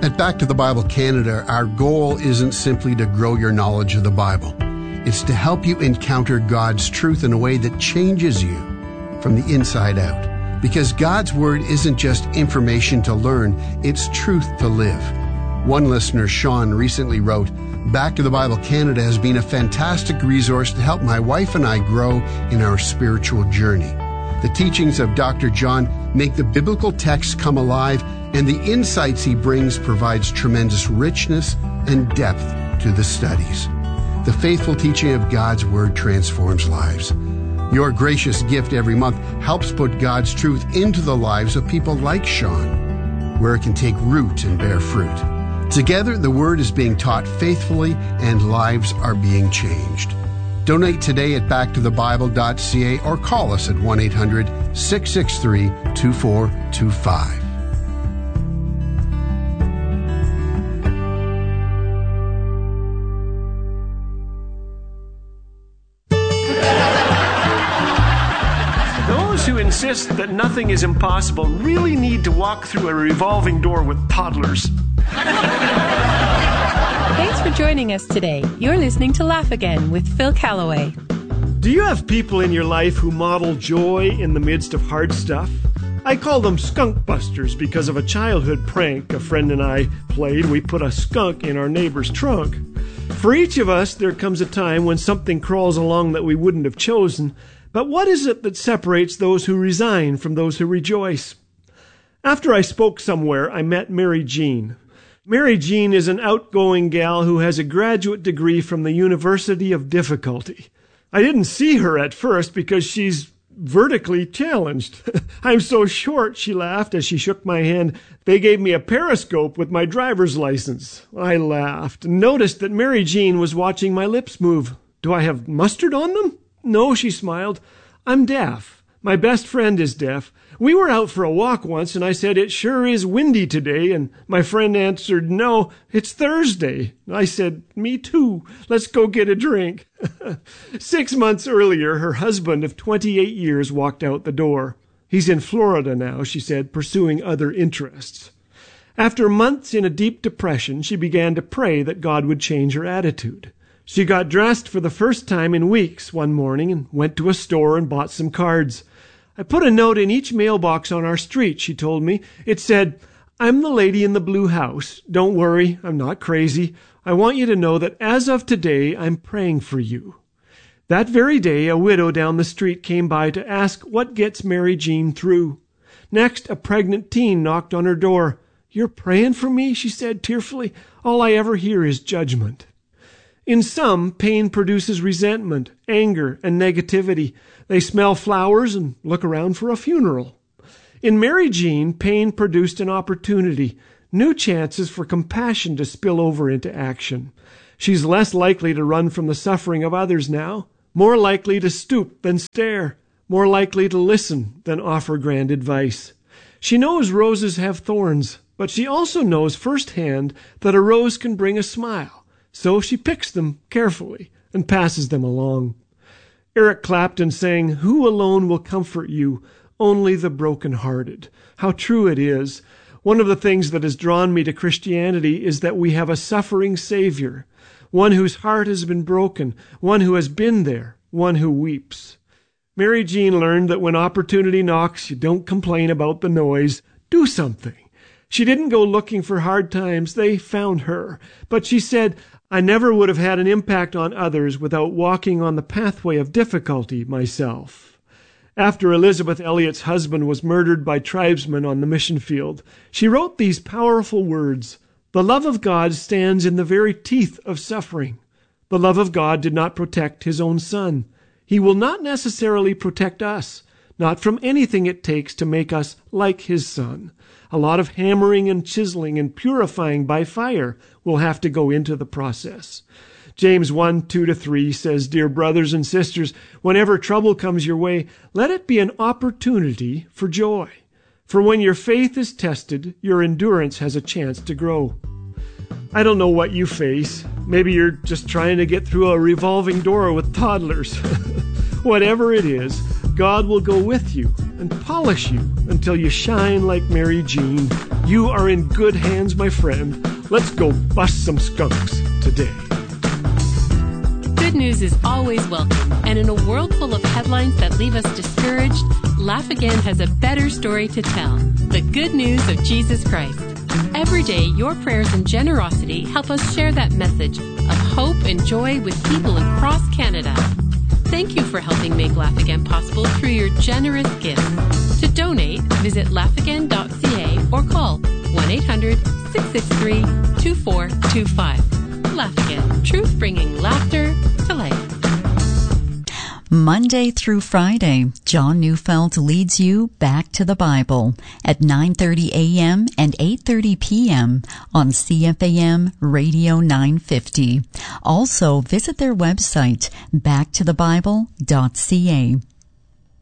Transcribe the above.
At Back to the Bible Canada, our goal isn't simply to grow your knowledge of the Bible. It's to help you encounter God's truth in a way that changes you from the inside out. Because God's Word isn't just information to learn, it's truth to live. One listener, Sean, recently wrote, Back to the Bible Canada has been a fantastic resource to help my wife and I grow in our spiritual journey. The teachings of Dr. John make the biblical text come alive, and the insights he brings provides tremendous richness and depth to the studies. The faithful teaching of God's Word transforms lives. Your gracious gift every month helps put God's truth into the lives of people like Sean, where it can take root and bear fruit. Together, the Word is being taught faithfully and lives are being changed. Donate today at backtothebible.ca or call us at 1-800-663-2425. Those who insist that nothing is impossible really need to walk through a revolving door with toddlers. Thanks for joining us today. You're listening to Laugh Again with Phil Callaway. Do you have people in your life who model joy in the midst of hard stuff? I call them skunk busters because of a childhood prank a friend and I played. We put a skunk in our neighbor's trunk. For each of us, there comes a time when something crawls along that we wouldn't have chosen. But what is it that separates those who resign from those who rejoice? After I spoke somewhere, I met Mary Jean. Mary Jean is an outgoing gal who has a graduate degree from the University of Difficulty. I didn't see her at first because she's vertically challenged. I'm so short, she laughed as she shook my hand. They gave me a periscope with my driver's license. I laughed and noticed that Mary Jean was watching my lips move. Do I have mustard on them? No, she smiled. I'm deaf. My best friend is deaf. We were out for a walk once, and I said, it sure is windy today, and my friend answered, no, it's Thursday. I said, me too. Let's go get a drink. 6 months earlier, her husband of 28 years walked out the door. He's in Florida now, she said, pursuing other interests. After months in a deep depression, she began to pray that God would change her attitude. She got dressed for the first time in weeks one morning and went to a store and bought some cards. I put a note in each mailbox on our street, she told me. It said, I'm the lady in the blue house. Don't worry, I'm not crazy. I want you to know that as of today, I'm praying for you. That very day, a widow down the street came by to ask what gets Mary Jean through. Next, a pregnant teen knocked on her door. You're praying for me, she said tearfully. All I ever hear is judgment. In some, pain produces resentment, anger, and negativity. They smell flowers and look around for a funeral. In Mary Jean, pain produced an opportunity, new chances for compassion to spill over into action. She's less likely to run from the suffering of others now, more likely to stoop than stare, more likely to listen than offer grand advice. She knows roses have thorns, but she also knows firsthand that a rose can bring a smile. So she picks them carefully and passes them along. Eric Clapton sang, Who alone will comfort you? Only the broken-hearted. How true it is. One of the things that has drawn me to Christianity is that we have a suffering Savior, one whose heart has been broken, one who has been there, one who weeps. Mary Jean learned that when opportunity knocks, you don't complain about the noise. Do something. She didn't go looking for hard times. They found her. But she said, I never would have had an impact on others without walking on the pathway of difficulty myself. After Elizabeth Elliot's husband was murdered by tribesmen on the mission field, she wrote these powerful words, The love of God stands in the very teeth of suffering. The love of God did not protect his own son. He will not necessarily protect us, not from anything it takes to make us like his son. A lot of hammering and chiseling and purifying by fire will have to go into the process. James 1:2-3 says, Dear brothers and sisters, whenever trouble comes your way, let it be an opportunity for joy. For when your faith is tested, your endurance has a chance to grow. I don't know what you face. Maybe you're just trying to get through a revolving door with toddlers. Whatever it is, God will go with you and polish you until you shine like Mary Jean. You are in good hands, my friend. Let's go bust some skunks today. Good news is always welcome, and in a world full of headlines that leave us discouraged, Laugh Again has a better story to tell. The good news of Jesus Christ. Every day, your prayers and generosity help us share that message of hope and joy with people across Canada. Thank you for helping make Laugh Again possible through your generous gifts. To donate, visit laughagain.ca or call 1-800-663-2425. Laugh Again, truth bringing laughter to life. Monday through Friday, John Neufeld leads you back to the Bible at 9:30 a.m. and 8:30 p.m. on CFAM Radio 950. Also, visit their website, backtothebible.ca.